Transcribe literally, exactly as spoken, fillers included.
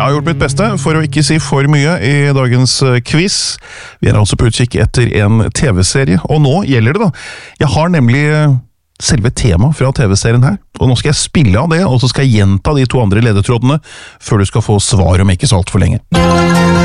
Jeg har gjort mitt beste for å ikke si for mye i dagens quiz. Vi er altså på utkikk etter en tv-serie, og nå gjelder det da. Jeg har nemlig selve temaet fra tv-serien her, og nå skal jeg spille av det, og så skal jeg gjenta de to andre ledetrådene før du skal få svar om ikke så alt for lenge.